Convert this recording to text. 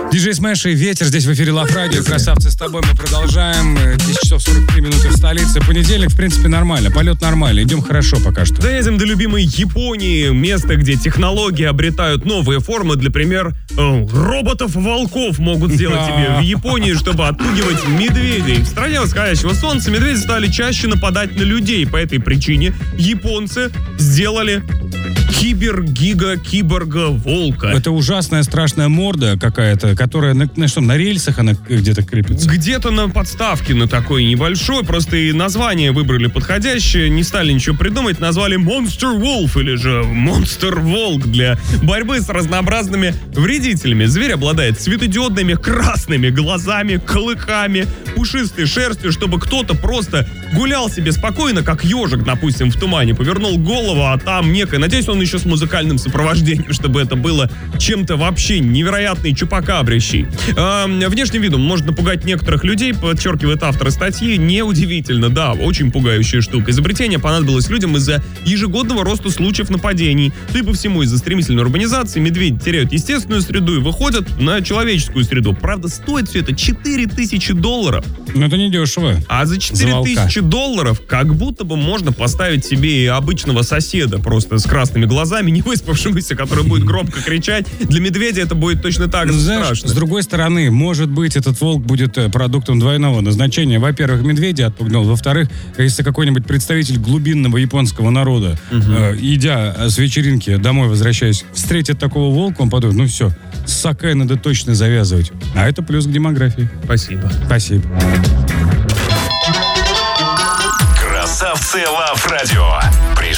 Диджей Смэш и Ветер здесь в эфире Лав Радио. Красавцы, с тобой мы продолжаем. 10 часов 43 минуты в столице. Понедельник, в принципе, нормально. Полет нормальный. Идем хорошо пока что. Доедем до любимой Японии. Место, где технологии обретают новые формы. Для примера, роботов-волков могут сделать тебе в Японии, чтобы отпугивать медведей. В стране восходящего солнца медведи стали чаще нападать на людей. По этой причине японцы сделали киборга-волка. Это ужасная, страшная морда какая-то, которая на рельсах она где-то крепится. Где-то на подставке на такой небольшой, просто и название выбрали подходящее, не стали ничего придумать, назвали Monster Wolf или же Monster Волк для борьбы с разнообразными вредителями. Зверь обладает светодиодными красными глазами, клыками, пушистой шерстью, чтобы кто-то просто гулял себе спокойно, как ежик, допустим, в тумане, повернул голову, а там некое, надеюсь, он еще с музыкальным сопровождением, чтобы это было чем-то вообще невероятной чупакабрящей. Внешним видом может напугать некоторых людей, подчеркивает автор статьи. Неудивительно, да, очень пугающая штука. Изобретение понадобилось людям из-за ежегодного роста случаев нападений. Судя по всему, из-за стремительной урбанизации медведи теряют естественную среду и выходят на человеческую среду. Правда, стоит все это $4000. Но это не дешево. А за $4000 как будто бы можно поставить себе и обычного соседа просто с красными глазами, не выспавшегося, который будет громко кричать. Для медведя это будет точно так же страшно. С другой стороны, может быть, этот волк будет продуктом двойного назначения. Во-первых, медведя отпугнул. Во-вторых, если какой-нибудь представитель глубинного японского народа, идя с вечеринки домой, возвращаясь, встретит такого волка, он подумает, ну все, с сакэ надо точно завязывать. А это плюс к демографии. Спасибо. Спасибо. Красавцы Лав Радио.